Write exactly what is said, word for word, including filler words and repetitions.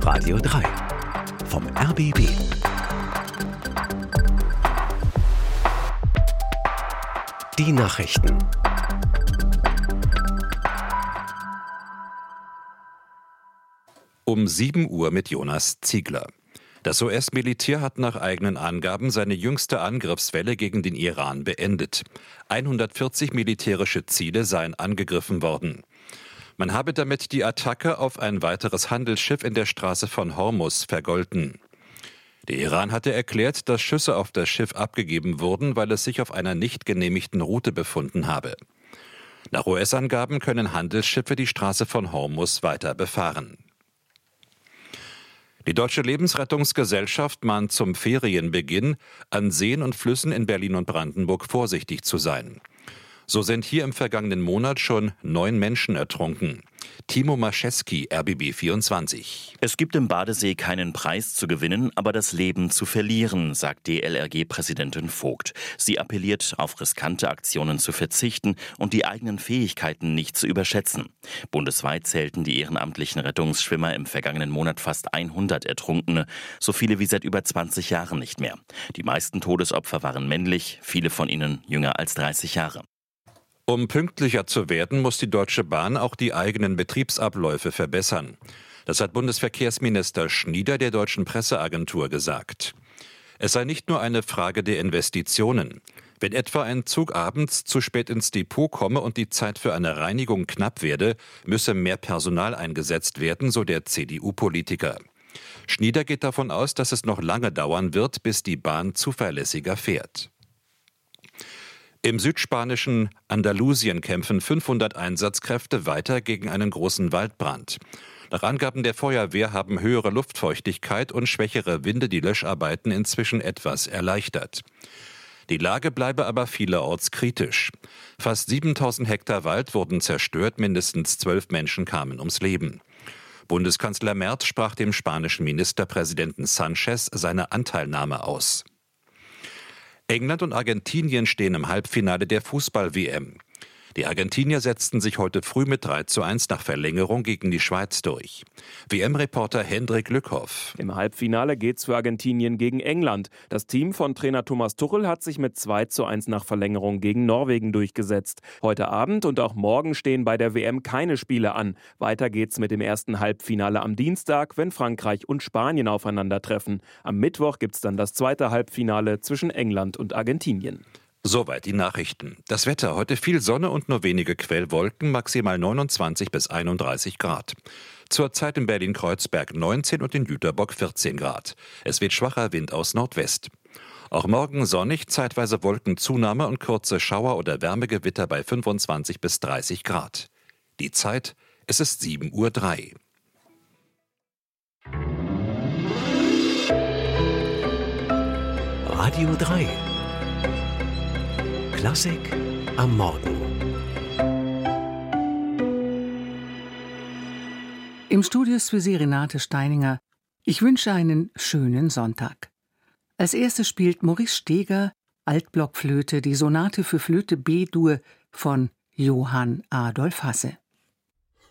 Radio drei vom R B B. Die Nachrichten. Um sieben Uhr mit Jonas Ziegler. Das U S-Militär hat nach eigenen Angaben seine jüngste Angriffswelle gegen den Iran beendet. hundertvierzig militärische Ziele seien angegriffen worden. Man habe damit die Attacke auf ein weiteres Handelsschiff in der Straße von Hormuz vergolten. Der Iran hatte erklärt, dass Schüsse auf das Schiff abgegeben wurden, weil es sich auf einer nicht genehmigten Route befunden habe. Nach U S-Angaben können Handelsschiffe die Straße von Hormuz weiter befahren. Die Deutsche Lebensrettungsgesellschaft mahnt zum Ferienbeginn, an Seen und Flüssen in Berlin und Brandenburg vorsichtig zu sein. So sind hier im vergangenen Monat schon neun Menschen ertrunken. Timo Mascheski, R B B vierundzwanzig. Es gibt im Badesee keinen Preis zu gewinnen, aber das Leben zu verlieren, sagt D L R G-Präsidentin Vogt. Sie appelliert, auf riskante Aktionen zu verzichten und die eigenen Fähigkeiten nicht zu überschätzen. Bundesweit zählten die ehrenamtlichen Rettungsschwimmer im vergangenen Monat fast hundert Ertrunkene, so viele wie seit über zwanzig Jahren nicht mehr. Die meisten Todesopfer waren männlich, viele von ihnen jünger als dreißig Jahre. Um pünktlicher zu werden, muss die Deutsche Bahn auch die eigenen Betriebsabläufe verbessern. Das hat Bundesverkehrsminister Schnieder der Deutschen Presseagentur gesagt. Es sei nicht nur eine Frage der Investitionen. Wenn etwa ein Zug abends zu spät ins Depot komme und die Zeit für eine Reinigung knapp werde, müsse mehr Personal eingesetzt werden, so der C D U-Politiker. Schnieder geht davon aus, dass es noch lange dauern wird, bis die Bahn zuverlässiger fährt. Im südspanischen Andalusien kämpfen fünfhundert Einsatzkräfte weiter gegen einen großen Waldbrand. Nach Angaben der Feuerwehr haben höhere Luftfeuchtigkeit und schwächere Winde die Löscharbeiten inzwischen etwas erleichtert. Die Lage bleibe aber vielerorts kritisch. Fast siebentausend Hektar Wald wurden zerstört, mindestens zwölf Menschen kamen ums Leben. Bundeskanzler Merz sprach dem spanischen Ministerpräsidenten Sánchez seine Anteilnahme aus. England und Argentinien stehen im Halbfinale der Fußball-W M. Die Argentinier setzten sich heute früh mit drei zu eins nach Verlängerung gegen die Schweiz durch. W M-Reporter Hendrik Lückhoff. Im Halbfinale geht's für Argentinien gegen England. Das Team von Trainer Thomas Tuchel hat sich mit zwei zu eins nach Verlängerung gegen Norwegen durchgesetzt. Heute Abend und auch morgen stehen bei der W M keine Spiele an. Weiter geht's mit dem ersten Halbfinale am Dienstag, wenn Frankreich und Spanien aufeinandertreffen. Am Mittwoch gibt's dann das zweite Halbfinale zwischen England und Argentinien. Soweit die Nachrichten. Das Wetter: heute viel Sonne und nur wenige Quellwolken, maximal neunundzwanzig bis einunddreißig Grad. Zurzeit in Berlin-Kreuzberg neunzehn und in Jüterbock vierzehn Grad. Es weht schwacher Wind aus Nordwest. Auch morgen sonnig, zeitweise Wolkenzunahme und kurze Schauer oder Wärmegewitter bei fünfundzwanzig bis dreißig Grad. Die Zeit: es ist sieben Uhr drei. Radio drei. Klassik am Morgen. Im Studio ist für Sie Renate Steininger. Ich wünsche einen schönen Sonntag. Als erstes spielt Maurice Steger, Altblockflöte, die Sonate für Flöte B-Dur von Johann Adolf Hasse.